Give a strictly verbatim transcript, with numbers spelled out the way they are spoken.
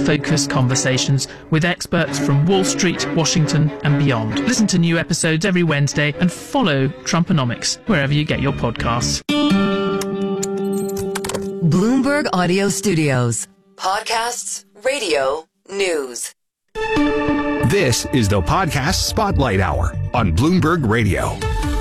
focused conversations with experts from Wall Street, Washington, and beyond. Listen to new episodes every Wednesday and follow Trumponomics wherever you get your podcasts. Bloomberg Audio Studios. Podcasts, radio, news. This is the Podcast Spotlight Hour on Bloomberg Radio.